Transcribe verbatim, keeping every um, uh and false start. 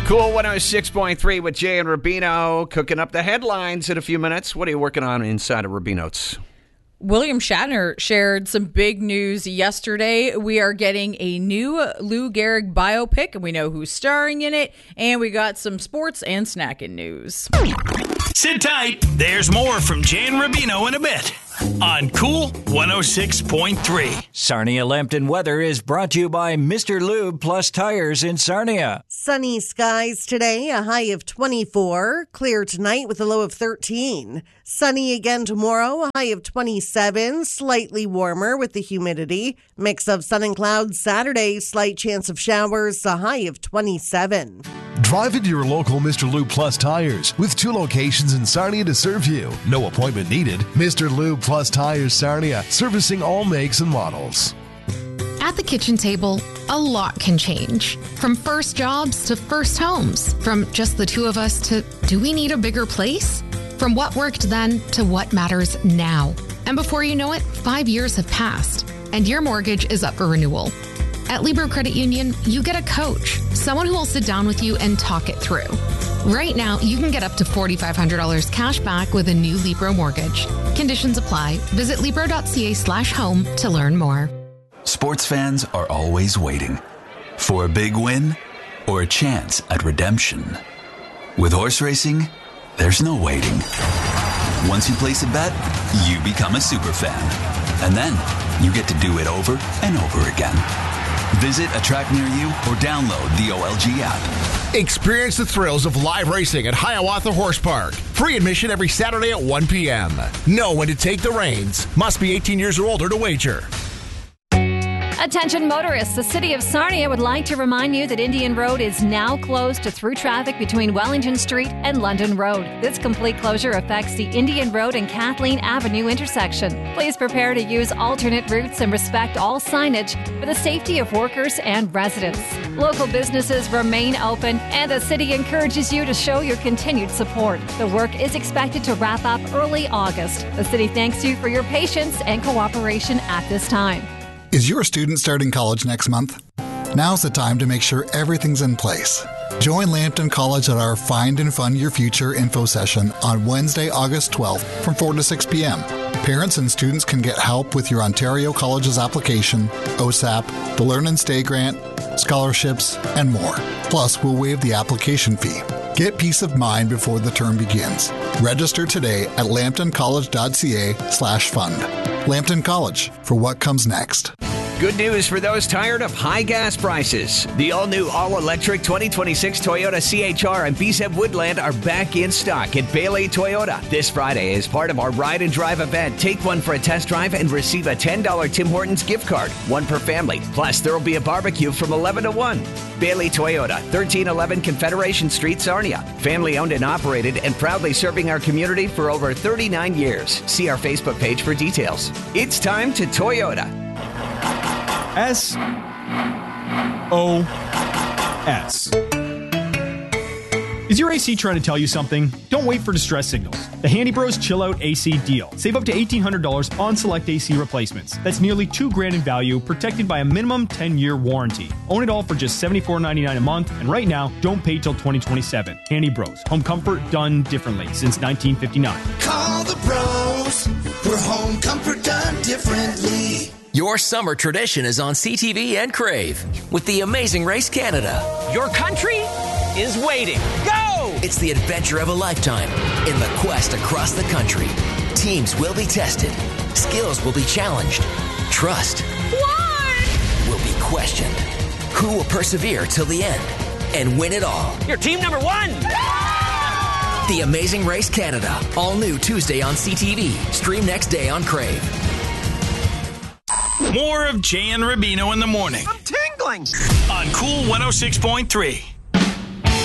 Cool one oh six point three with Jay and Rubino, cooking up the headlines in a few minutes. What are you working on inside of Rubino's? William Shatner shared some big news yesterday. We are getting a new Lou Gehrig biopic, and we know who's starring in it. And we got some sports and snacking news. Sit tight. There's more from Jay and Rubino in a bit on Cool one oh six point three. Sarnia Lambton weather is brought to you by Mister Lube Plus Tires in Sarnia. Sunny skies today, a high of twenty-four. Clear tonight with a low of thirteen. Sunny again tomorrow, a high of twenty-seven. Slightly warmer with the humidity. Mix of sun and clouds Saturday, slight chance of showers, a high of twenty-seven. Drive into your local Mister Lube Plus Tires with two locations in Sarnia to serve you. No appointment needed. Mister Lube Plus Tires Sarnia, servicing all makes and models. At the kitchen table, a lot can change. From first jobs to first homes. From just the two of us to do we need a bigger place? From what worked then to what matters now. And before you know it, five years have passed, and your mortgage is up for renewal. At Libro Credit Union, you get a coach, someone who will sit down with you and talk it through. Right now, you can get up to four thousand five hundred dollars cash back with a new Libro mortgage. Conditions apply. Visit Libro.ca slash home to learn more. Sports fans are always waiting for a big win or a chance at redemption. With horse racing, there's no waiting. Once you place a bet, you become a super fan. And then you get to do it over and over again. Visit a track near you or download the O L G app. Experience the thrills of live racing at Hiawatha Horse Park. Free admission every Saturday at one p.m. Know when to take the reins. Must be eighteen years or older to wager. Attention motorists, the City of Sarnia would like to remind you that Indian Road is now closed to through traffic between Wellington Street and London Road. This complete closure affects the Indian Road and Kathleen Avenue intersection. Please prepare to use alternate routes and respect all signage for the safety of workers and residents. Local businesses remain open, and the city encourages you to show your continued support. The work is expected to wrap up early August. The city thanks you for your patience and cooperation at this time. Is your student starting college next month? Now's the time to make sure everything's in place. Join Lambton College at our Find and Fund Your Future info session on Wednesday, August twelfth from four to six p.m. Parents and students can get help with your Ontario College's application, O S A P, the Learn and Stay grant, scholarships, and more. Plus, we'll waive the application fee. Get peace of mind before the term begins. Register today at lambtoncollege.ca slash fund. Lambton College, for what comes next. Good news for those tired of high gas prices. The all-new, all-electric twenty twenty-six Toyota C H R and B Z E B Woodland are back in stock at Bailey Toyota. This Friday, as part of our Ride and Drive event, take one for a test drive and receive a ten dollars Tim Hortons gift card, one per family. Plus, there will be a barbecue from eleven to one. Bailey Toyota, thirteen eleven Confederation Street, Sarnia. Family-owned and operated and proudly serving our community for over thirty-nine years. See our Facebook page for details. It's time to Toyota. S O S. Is your A C trying to tell you something? Don't wait for distress signals. The Handy Bros Chill Out A C deal. Save up to eighteen hundred dollars on select A C replacements. That's nearly two grand in value, protected by a minimum ten-year warranty. Own it all for just seventy-four ninety-nine a month, and right now, don't pay till twenty twenty-seven. Handy Bros. Home comfort done differently since nineteen fifty-nine. Call the pros for home comfort done differently. Your summer tradition is on C T V and Crave with The Amazing Race Canada. Your country is waiting. Go! It's the adventure of a lifetime in the quest across the country. Teams will be tested. Skills will be challenged. Trust What? will be questioned. Who will persevere till the end and win it all? You're team number one! The Amazing Race Canada. All new Tuesday on C T V. Stream next day on Crave. More of Jay and Rubino in the morning. I'm tingling. On Cool one oh six point three.